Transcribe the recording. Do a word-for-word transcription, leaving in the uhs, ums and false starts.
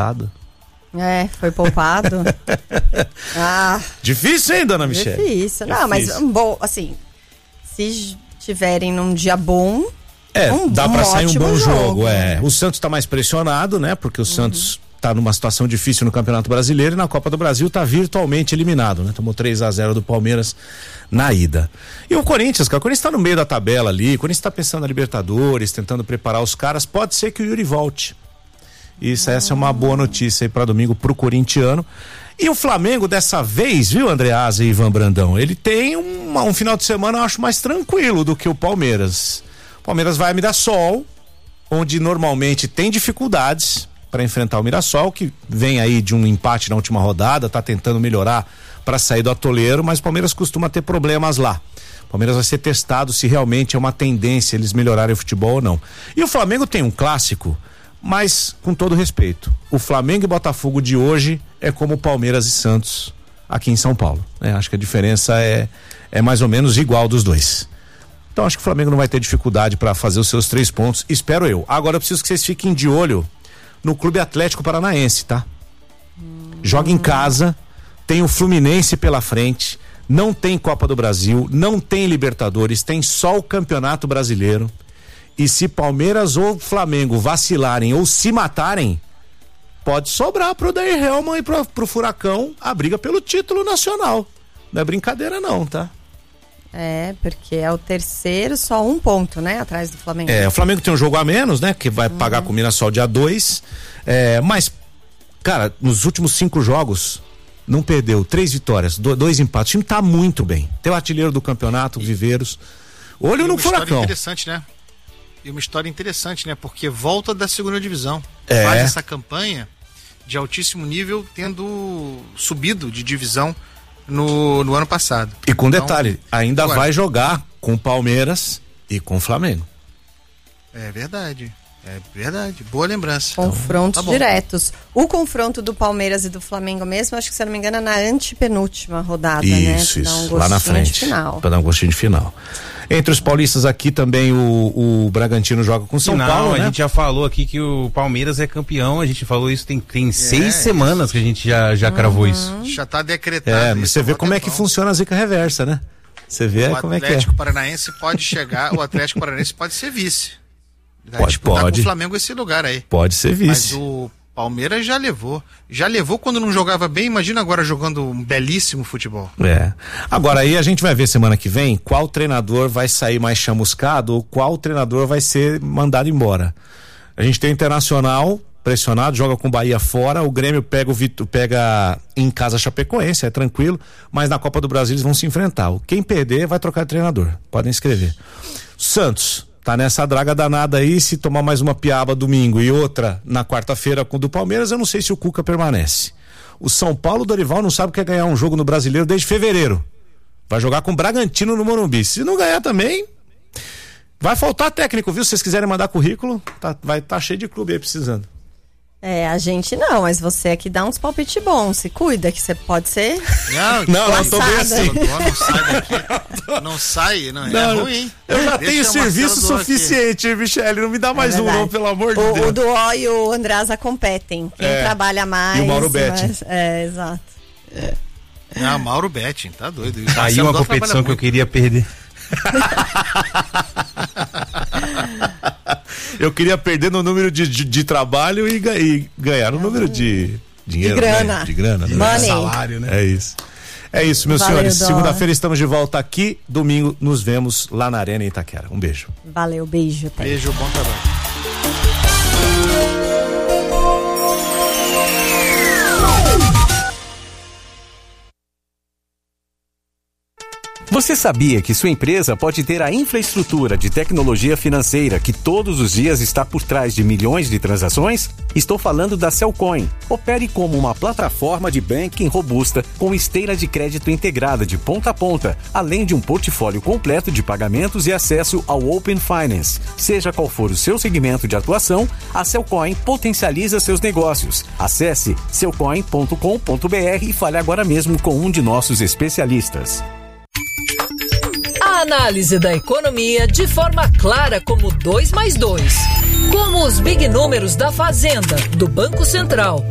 passado. É, foi poupado. ah, difícil, hein, dona Michele? Difícil. Não, difícil. mas, bom, assim, se tiverem num dia bom... É, um, dá um pra sair um bom jogo, jogo é. O Santos tá mais pressionado, né? Porque o uhum. Santos tá numa situação difícil no Campeonato Brasileiro e na Copa do Brasil tá virtualmente eliminado, né? Tomou três a zero do Palmeiras na ida. E o Corinthians, cara, o Corinthians tá no meio da tabela ali, o Corinthians tá pensando na Libertadores, tentando preparar os caras, pode ser que o Yuri volte. Isso, essa é uma boa notícia aí pra domingo pro corintiano. E o Flamengo dessa vez, viu, Andreasa e Ivan Brandão, ele tem um, um final de semana, eu acho, mais tranquilo do que o Palmeiras. O Palmeiras vai a Mirassol, onde normalmente tem dificuldades para enfrentar o Mirassol, que vem aí de um empate na última rodada, tá tentando melhorar para sair do atoleiro, mas o Palmeiras costuma ter problemas lá. O Palmeiras vai ser testado se realmente é uma tendência eles melhorarem o futebol ou não. E o Flamengo tem um clássico, mas com todo respeito, o Flamengo e Botafogo de hoje é como Palmeiras e Santos aqui em São Paulo, né? Acho que a diferença é, é mais ou menos igual dos dois. Então acho que o Flamengo não vai ter dificuldade para fazer os seus três pontos, espero eu. Agora eu preciso que vocês fiquem de olho no Clube Atlético Paranaense, tá? Hum. Joga em casa, tem o Fluminense pela frente, não tem Copa do Brasil, não tem Libertadores, tem só o Campeonato Brasileiro. E se Palmeiras ou Flamengo vacilarem ou se matarem, pode sobrar pro Odair Hellmann e pro, pro Furacão a briga pelo título nacional. Não é brincadeira não, tá? É, porque é o terceiro, só um ponto, né? Atrás do Flamengo. É, o Flamengo tem um jogo a menos, né? Que vai uhum. pagar com o Mirassol dia dois. É, mas, cara, nos últimos cinco jogos, não perdeu. Três vitórias, do, dois empates. O time tá muito bem. Tem o artilheiro do campeonato, o Viveiros. Olho no Furacão. História interessante, né? E uma história interessante, né? Porque volta da segunda divisão. É. Faz essa campanha de altíssimo nível, tendo subido de divisão no, no ano passado. E com então, detalhe, ainda agora, vai jogar com o Palmeiras e com o Flamengo. É verdade. É verdade. Boa lembrança. Confrontos então, tá diretos. O confronto do Palmeiras e do Flamengo mesmo, acho que, se eu não me engano, é na antepenúltima rodada, isso, né? Isso, isso. Um lá na frente. Para dar um gostinho de final. Entre os paulistas aqui também o, o Bragantino joga com São Não, Paulo, a né? gente já falou aqui que o Palmeiras é campeão, a gente falou isso tem, tem é, seis semanas que a gente já, já uhum. cravou isso. Já tá decretado. É, mas você vê como é que funciona a zica reversa, né? Você vê o como é que é. O Atlético Paranaense pode chegar, o Atlético Paranaense pode ser vice. Vai pode, pode. Com o Flamengo esse lugar aí. Pode ser vice. Mas o Palmeiras já levou. Já levou quando não jogava bem, imagina agora jogando um belíssimo futebol. É. Agora aí a gente vai ver semana que vem qual treinador vai sair mais chamuscado ou qual treinador vai ser mandado embora. A gente tem o Internacional pressionado, joga com o Bahia fora, o Grêmio pega o Vitor, pega em casa a Chapecoense, é tranquilo, mas na Copa do Brasil eles vão se enfrentar. Quem perder vai trocar de treinador. Podem escrever. Santos tá nessa draga danada aí, se tomar mais uma piaba domingo e outra na quarta-feira com o do Palmeiras, eu não sei se o Cuca permanece. O São Paulo, Dorival, não sabe o que é ganhar um jogo no Brasileiro desde fevereiro. Vai jogar com o Bragantino no Morumbi. Se não ganhar também, vai faltar técnico, viu? Se vocês quiserem mandar currículo, tá, vai estar tá cheio de clube aí precisando. É, a gente não, mas você aqui dá uns palpites bons, se cuida que você pode ser. Não, não, não tô bem assim. Não sai daqui. Não sai, não, não é ruim. Eu já Deixa tenho serviço suficiente, aqui. Michele, não me dá mais é um não, pelo amor de o, Deus. O Duó e o Andreasa competem, quem é. trabalha mais. E o Mauro Betting. Mas, é, exato. É. Não, Mauro Betting, tá doido. Aí uma competição que eu queria perder. Eu queria perder no número de, de, de trabalho e, e ganhar no número de dinheiro, de grana, né? de grana, de né? salário, né? É isso. É isso, meus Valeu, senhores. Dó. Segunda-feira estamos de volta aqui. Domingo nos vemos lá na Arena em Itaquera. Um beijo. Valeu, beijo. Até. Beijo, bom trabalho. Você sabia que sua empresa pode ter a infraestrutura de tecnologia financeira que todos os dias está por trás de milhões de transações? Estou falando da Cellcoin. Opere como uma plataforma de banking robusta com esteira de crédito integrada de ponta a ponta, além de um portfólio completo de pagamentos e acesso ao Open Finance. Seja qual for o seu segmento de atuação, a Cellcoin potencializa seus negócios. Acesse cellcoin ponto com ponto b r e fale agora mesmo com um de nossos especialistas. A análise da economia de forma clara como dois mais dois. Como os big números da Fazenda, do Banco Central.